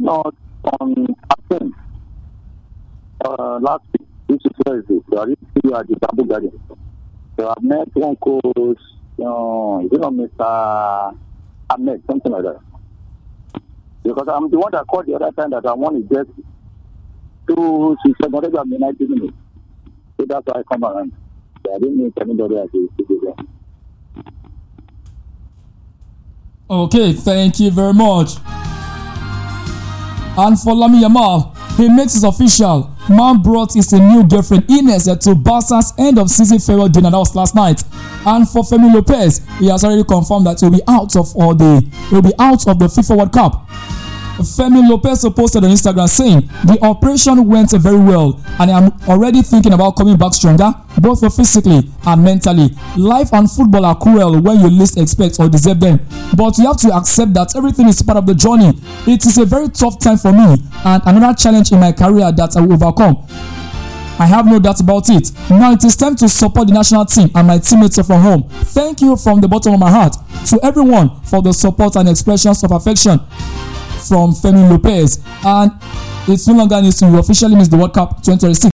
not on 13th last week, this is Thursday. So I didn't see you at the Bamboo Garden. So I met one coach, Mr. Ahmed, something like that. Because I'm the one that called the other time that I want to get to, she said, whatever I'm 90 minutes. So that's why I come around. So I didn't meet anybody at the studio. Okay, thank you very much. And for Lami Yamal, he makes it official. Man brought his new girlfriend Ines to Barca's end of season farewell dinner. That was last night. And for Femi Lopez, he has already confirmed that he'll be out of the FIFA World Cup. Femi Lopez posted on Instagram saying the operation went very well and I am already thinking about coming back stronger, both physically and mentally. Life and football are cruel when you least expect or deserve them, but you have to accept that everything is part of the journey. It is a very tough time for me and another challenge in my career that I will overcome. I have no doubt about it. Now it is time to support the national team and my teammates from home. Thank you from the bottom of my heart to everyone for the support and expressions of affection from Femi Lopez. And it's no longer needs to officially miss the World Cup 2026.